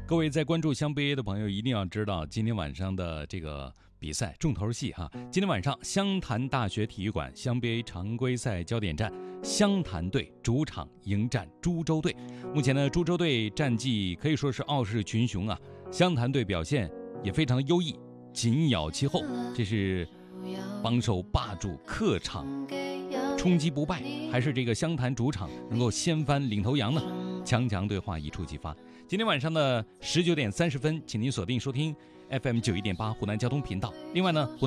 各位在关注湘杯的朋友一定要知道今天晚上的这个比赛重头戏哈。今天晚上湘潭大学体育馆湘杯常规赛焦点战，湘潭队主场迎战株洲队。目前呢，株洲队战绩可以说是傲视群雄啊，湘潭队表现也非常的优异，紧咬其后，这是榜首霸主，客场冲击不败，还是这个湘潭主场能够掀翻领头羊呢？强强对话一触即发。今天晚上的19点30分，请您锁定收听 FM 91.8湖南交通频道。另外呢，